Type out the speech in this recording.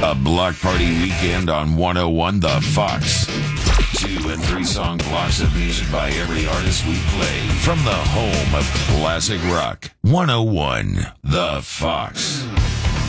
A block party weekend on 101 The Fox. 2 and 3 song blocks of music by every artist we play. From the home of classic rock. 101 The Fox.